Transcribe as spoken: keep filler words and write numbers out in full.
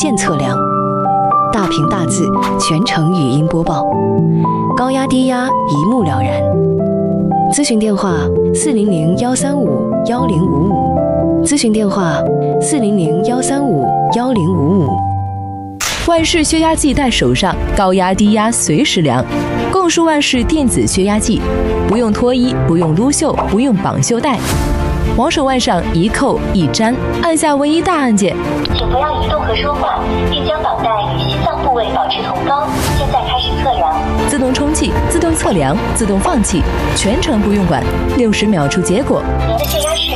键测量，大屏大字，全程语音播报，高压低压一目了然。咨询电话：四零零幺三五幺零五五，咨询电话：四零零幺三五幺零五五。 万氏血压计带手上，高压低压随时量。共舒万氏电子血压计，不用脱衣，不用撸袖，不用绑袖带，往手腕上一扣一粘，按下唯一大按键。 请不要移动和说话，并将绑带与心脏部位保持同高。现在开始测量。 自动充气，自动测量，自动放气，全程不用管，六十秒出结果。 您的血压是